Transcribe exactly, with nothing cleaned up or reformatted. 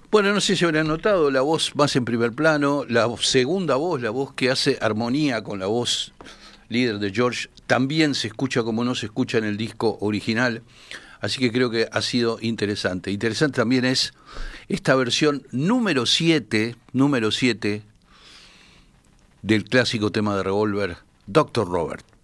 Bueno, no sé si habrán notado la voz más en primer plano, la segunda voz, la voz que hace armonía con la voz líder de George, también se escucha como no se escucha en el disco original, así que creo que ha sido interesante. Interesante también es esta versión número siete, número siete del clásico tema de Revolver, doctor Robert.